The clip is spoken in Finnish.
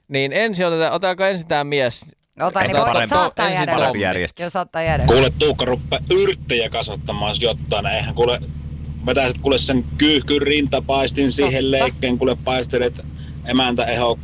Niin ensin otetaanko ensin tää mies? Saattaa jäädä. Joo, saattaa jäädä. Kuule, Tuukka ruppaa yrttejä kasvattamaan jotain. Eihän kuule, vetäisit kuule sen kyyhkyn rintapaistin siihen leikkeen, kuule paistelet emäntä eho